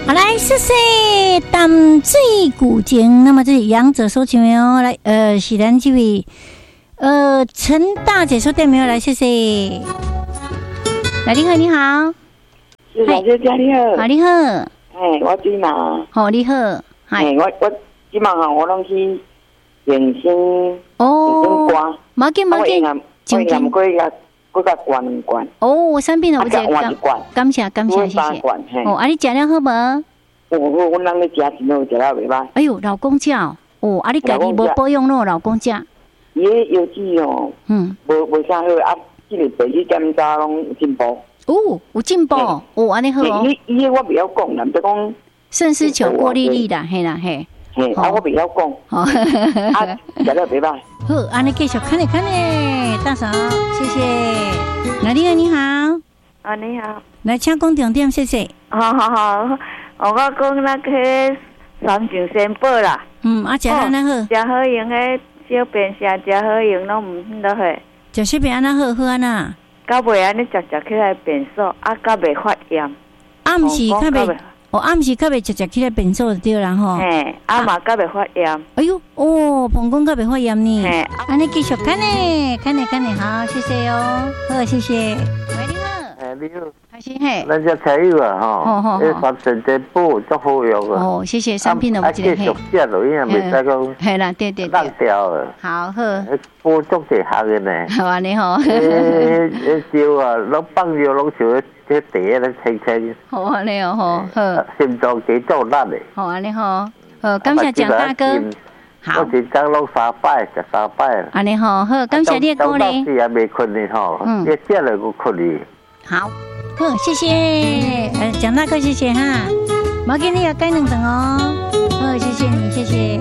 好，来，谢谢淡水古井。那么这是杨者收听哦，来，是咱这位陈大姐收听没有？来，谢谢。来，你好，你好， 是大姐你好， 好，你好， 我即嘛， 好，你好， 我即嘛吼，我拢去健身， 哦，冇紧冇紧， 我饮过甲灌2罐。 哦，产品我这感谢感谢谢谢。哦，啊，你食了好无？ 我人咧食真好，食了袂歹。 哎呦，老公食哦，啊，你家己无保养咯，老公食。 伊个药剂哦，无啥好，啊，即个第一检查拢有进步。 哦，有进步，哦，安尼好哦。 伊个我袂晓讲，难得讲。 肾丝球过滤率啦，嘿啦嘿。 啊，我袂晓讲。啊，食了袂歹。 好，安尼继续看咧，大嫂，谢谢。那你好，你好。 啊，你好。 来，请讲重点，谢谢。 好，我讲那个三全仙宝啦。 啊，食安那好。 食好用个小便下，食好用拢唔得嘿。 食小便安那好安那。 到尾安尼食起来便所，啊，到未发炎。 暗时较袂。暗时较袂食起来便所就对啦吼。 啊嘛较袂发炎。 哎呦，膀胱较袂发炎呢。安尼继续看呢，好，谢谢哦，好，谢谢。喂，你好。 你好。 还是嘿。 咱只菜友啊，吼，三全仙宝足好用啊。 哦，谢谢，产品都有一个嘿。 继续食落，因为袂使讲。 系啦，对。 烂掉了。 好。 补足一项的呢。 好啊，你好。 烧啊，拢放尿拢像这茶咧清。 好啊，你好，好。 心脏几做力的。 好啊，你好。感谢蒋大哥。好。 我一天拢3摆，食3摆啦。 安尼好，感谢你的鼓励。 到时也未困呢吼，一食了就困去。好， 谢谢，蒋大哥，谢谢哈。冇给你要改2顿哦。谢谢你，谢谢。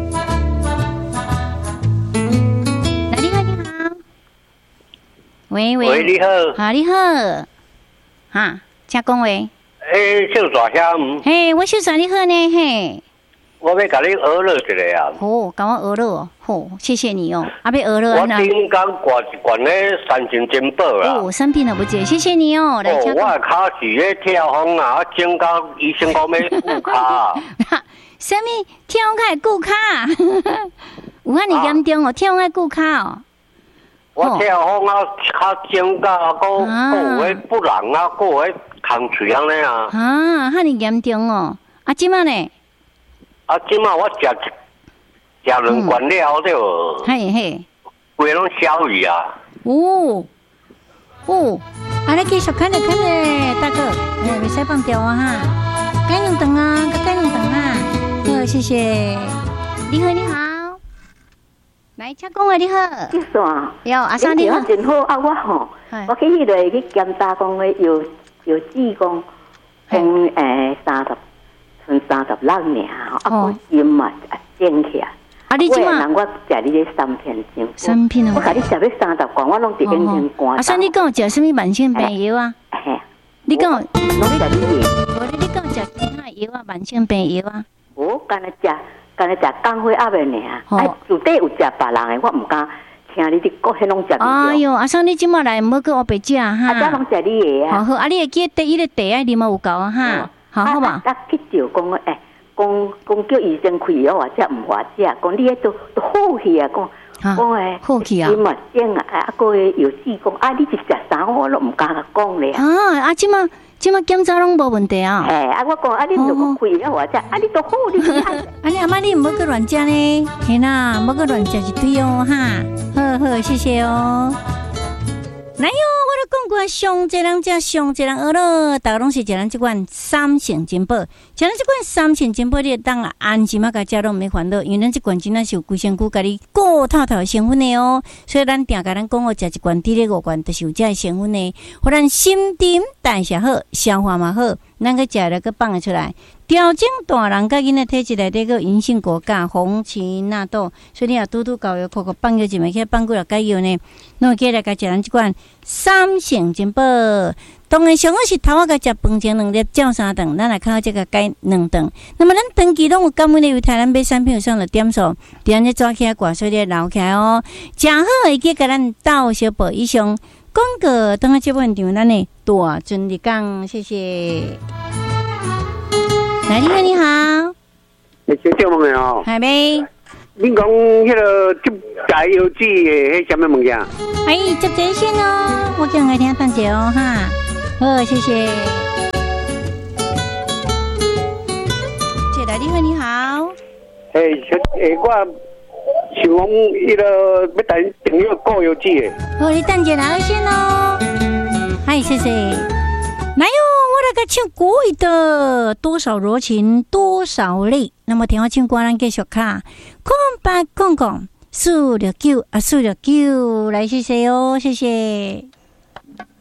来，你好。喂， 你好。 好，你好。哈，请讲话。 小大兄。 嘿，我小大你好呢，嘿。 我要甲你学乐一个啊！ 甲我学乐哦，谢谢你哦。要学乐我顶刚挂一罐咧三全仙宝啦。 产品都不借，谢谢你哦。来， 我的脚是咧跳风啊，整到医生讲要顾脚。 什么跳风爱顾脚？有遐尼严重哦？跳风爱顾脚哦？ 我跳风啊，脚整到个有不人啊，个有空嘴安尼啊。 遐尼严重哦？即摆呢？ 即马我食2罐了就， 嘿， 规拢消去啊。 你继续看咧，大哥，袂使放掉啊哈，改2顿啊，改2顿啊，好，谢谢。你好，来，请讲话，你好。 这算。 有阿三你好。 真好啊，我吼，我去迄个去检查讲个有子宫，讲剩36年我心嘛整起来。 你即马我食你这3片精， 我甲你食要30罐，我拢一天天灌。 你讲食什么慢性病药啊？你讲， 拢食你你讲食其他药啊？慢性病药啊？ 干那食钢灰鸭的尔，自底有食别人的，我唔敢听你的讲，迄拢食。 哎呦，阿生你即马来唔好去黑白食哈。 这拢食你的啊。 好，你会记得伊个茶爱啉嘛有够啊哈。好吧。 去照讲讲叫医生开药或者唔话食，讲你迄都好去啊，讲诶， 好去啊， 你嘛整啊，个有子讲你是食啥，我都唔敢讲咧。 即马检查拢无问题啊。 我讲你就讲开药或者你都好， 你阿妈你唔好去乱食呢，嘿啦，唔好去乱食一堆哦哈。好，谢谢哦。来哟，我都讲过，上济人食，上济人学咯，大家拢是食咱这款三成金宝，食咱这款三成金宝，你当安心甲食拢没烦恼，因为咱这罐真正是有规身躯甲你顾透透的成分的哦，所以咱定甲咱讲哦，食一罐滴咧5罐，就是有这个成分的，互咱心沉代谢好，消化嘛好，咱个食了个放出来。调整大人甲囡仔体质内底个银杏果苷、红荠纳豆，所以你若拄搞药，口放药一枚去放几落解药呢？那起来甲食咱即款三成金宝。当然上好是头仔甲食饭前2粒，照3顿，咱来靠这个解2顿。那么咱长期拢有感冒的，为台湾买产品有上的点数，点咧抓起来挂，所以你留起来哦。食好会记甲咱斗小宝以上广告，等下节目现场咱的大尊的讲，谢谢。 来，你好，你好。 小姐问的哦。 还没。 恁讲迄个接炸油脂的迄什么物件？ 哎，接这先哦，我叫我听范姐哦哈。好，谢谢。来，你好，你好。 我想讲迄个要等订个过油脂的。 好，你等一下先哦。嗨，谢谢。来哟，我来个唱国语的，多少柔情多少泪。那么听我唱歌，咱继续看。空白空空，数了九啊，数了九，来谢谢哦，谢谢。